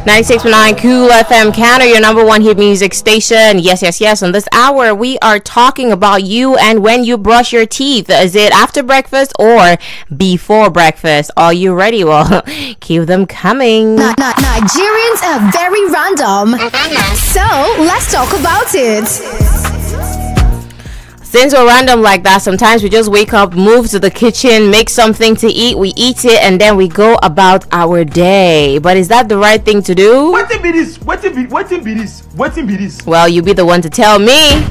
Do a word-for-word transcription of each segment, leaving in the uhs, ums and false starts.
ninety-six point nine Cool F M Canada, your number one hit music station. Yes, yes, yes. On this hour, we are talking about you and when you brush your teeth. Is it after breakfast or before breakfast? Are you ready? Well, keep them coming. Ni- Ni- Nigerians are very random. So, let's talk about it. Since we're random like that, sometimes we just wake up, move to the kitchen, make something to eat, we eat it, and then we go about our day. But is that the right thing to do? What be this? What be what be this? What be this? Well, you be the one to tell me.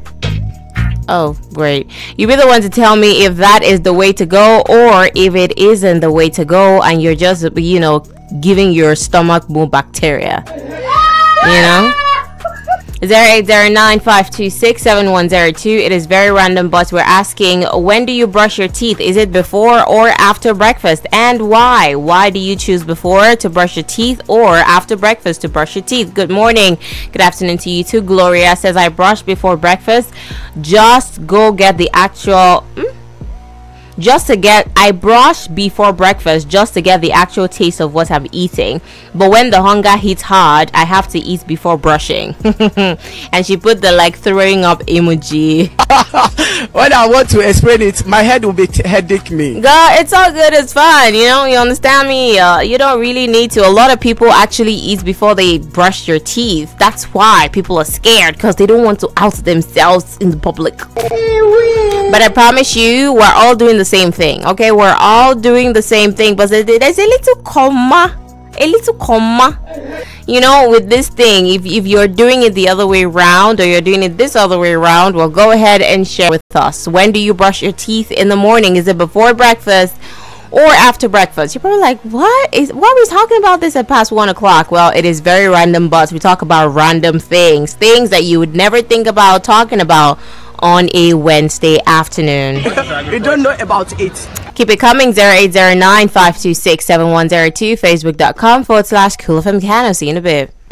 Oh, great. You be the one to tell me if that is the way to go or if it isn't the way to go and you're just, you know, giving your stomach more bacteria. You know? zero eight zero nine five two six seven one zero two. It is very random, but we're asking, when do you brush your teeth? Is it before or after breakfast? And why? Why do you choose before to brush your teeth or after breakfast to brush your teeth? Good morning. Good afternoon to you too. Gloria says, I brush before breakfast. Just go get the actual... Hmm? Just to get, I brush before breakfast just to get the actual taste of what I'm eating. But when the hunger hits hard, I have to eat before brushing. And she put the like throwing up emoji. When I want to explain it, my head will be t- headache me. Girl, it's all good. It's fine. You know, you understand me. Uh, you don't really need to. A lot of people actually eat before they brush their teeth. That's why people are scared because they don't want to out themselves in the public. But I promise you, we're all doing the same thing. Okay, we're all doing the same thing. But there's a little comma. A little comma, you know, with this thing. If, if you're doing it the other way around or you're doing it this other way around, well, go ahead and share with us. When do you brush your teeth in the morning? Is it before breakfast or after breakfast? You're probably like, what is why are we talking about this at past one o'clock? Well, it is very random, but we talk about random things, things that you would never think about talking about on a Wednesday afternoon. You don't know about it. Keep it coming. Zero eight zero nine five two six seven one zero two. Facebook dot com forward slash Cool F M Canada. See you in a bit.